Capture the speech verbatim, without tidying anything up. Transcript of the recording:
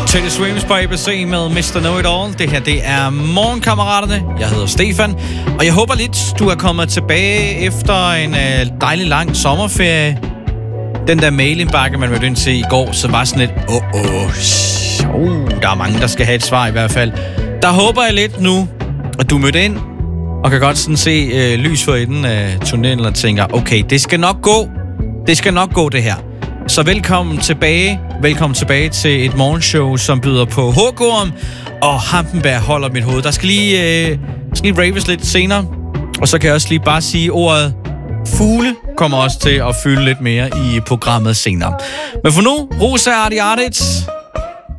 Teddy Swims på A B C med mister Know-It-All. Det her, det er Morgenkammeraterne. Jeg hedder Stefan, og jeg håber lidt, du er kommet tilbage efter en øh, dejlig lang sommerferie. Den der mailindbakke, man mødte ind til i går, så var sådan lidt, åh, oh, oh, oh, der er mange, der skal have et svar i hvert fald. Der håber jeg lidt nu, at du mødte ind, og kan godt sådan se øh, lys for enden af tunnelen og tænker, okay, det skal nok gå. Det skal nok gå, det her. Så velkommen tilbage. Velkommen tilbage til et morgenshow, som byder på Hågorm og Hampenberg holder mit hoved. Der skal lige, øh, skal lige raves lidt senere. Og så kan jeg også lige bare sige, ordet fugle kommer også til at fylde lidt mere i programmet senere. Men for nu, Rosa Arti Artits.